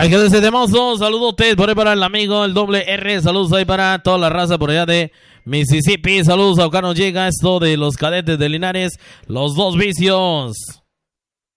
Hay que decir de mozo, saludotes por ahí para el amigo, el doble R, saludos ahí para toda la raza por allá de Mississippi, saludos, acá nos llega esto de los cadetes de Linares, los dos vicios.